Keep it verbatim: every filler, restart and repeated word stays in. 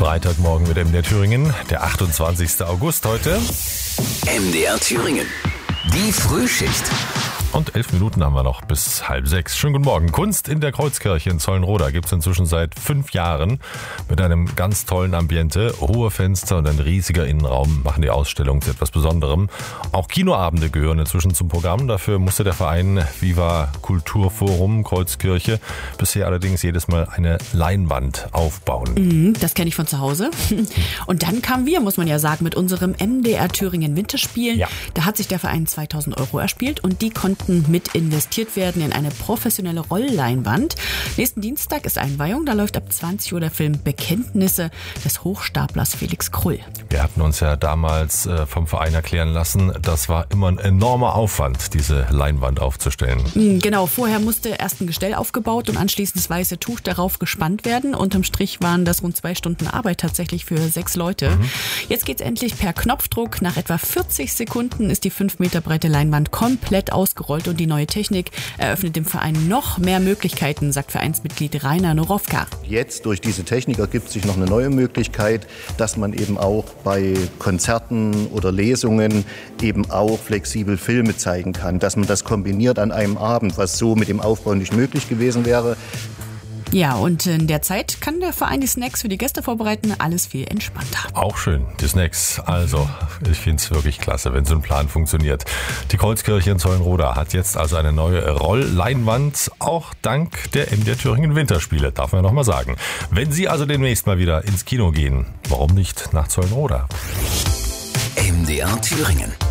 Freitagmorgen mit M D R Thüringen, der achtundzwanzigster August heute. M D R Thüringen, die Frühschicht. Und elf Minuten haben wir noch bis halb sechs. Schönen guten Morgen. Kunst in der Kreuzkirche in Zollenroda gibt es inzwischen seit fünf Jahren mit einem ganz tollen Ambiente. Hohe Fenster und ein riesiger Innenraum machen die Ausstellung zu etwas Besonderem. Auch Kinoabende gehören inzwischen zum Programm. Dafür musste der Verein Viva Kulturforum Kreuzkirche bisher allerdings jedes Mal eine Leinwand aufbauen. Das kenne ich von zu Hause. Und dann kamen wir, muss man ja sagen, mit unserem M D R Thüringen Winterspiel. Ja. Da hat sich der Verein zweitausend Euro erspielt und die konnten mit investiert werden in eine professionelle Rollleinwand. Nächsten Dienstag ist Einweihung, da läuft ab zwanzig Uhr der Film Bekenntnisse des Hochstaplers Felix Krull. Wir hatten uns ja damals äh, vom Verein erklären lassen, das war immer ein enormer Aufwand, diese Leinwand aufzustellen. Genau, vorher musste erst ein Gestell aufgebaut und anschließend das weiße Tuch darauf gespannt werden. Unterm Strich waren das rund zwei Stunden Arbeit tatsächlich für sechs Leute. Mhm. Jetzt geht's endlich per Knopfdruck. Nach etwa vierzig Sekunden ist die fünf Meter breite Leinwand komplett ausgerollt und die neue Technik eröffnet dem Verein noch mehr Möglichkeiten, sagt Vereinsmitglied Rainer Norowka. Jetzt durch diese Technik ergibt sich noch eine neue Möglichkeit, dass man eben auch bei Konzerten oder Lesungen eben auch flexibel Filme zeigen kann, dass man das kombiniert an einem Abend, was so mit dem Aufbau nicht möglich gewesen wäre. Ja, und in der Zeit kann der Verein die Snacks für die Gäste vorbereiten. Alles viel entspannter. Auch schön, die Snacks. Also, ich finde es wirklich klasse, wenn so ein Plan funktioniert. Die Kreuzkirche in Zollenroda hat jetzt also eine neue Rollleinwand, auch dank der M D R Thüringen Winterspiele, darf man ja noch mal sagen. Wenn Sie also demnächst mal wieder ins Kino gehen, warum nicht nach Zollenroda? M D R Thüringen.